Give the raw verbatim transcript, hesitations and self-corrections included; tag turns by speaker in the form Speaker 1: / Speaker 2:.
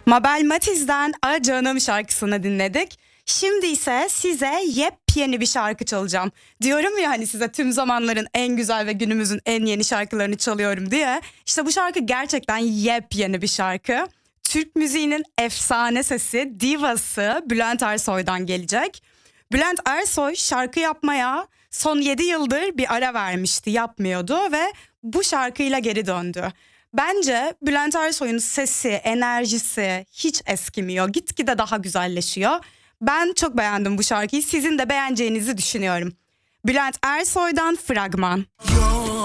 Speaker 1: Mabel Matiz'den A Canım şarkısını dinledik. Şimdi ise size yepyeni bir şarkı çalacağım. Diyorum ya hani size tüm zamanların en güzel ve günümüzün en yeni şarkılarını çalıyorum diye. İşte bu şarkı gerçekten yepyeni bir şarkı. Türk müziğinin efsane sesi, divası Bülent Ersoy'dan gelecek. Bülent Ersoy şarkı yapmaya son yedi yıldır bir ara vermişti, yapmıyordu ve bu şarkıyla geri döndü. Bence Bülent Ersoy'un sesi, enerjisi hiç eskimiyor. Gitgide daha güzelleşiyor. Ben çok beğendim bu şarkıyı. Sizin de beğeneceğinizi düşünüyorum. Bülent Ersoy'dan Fragman.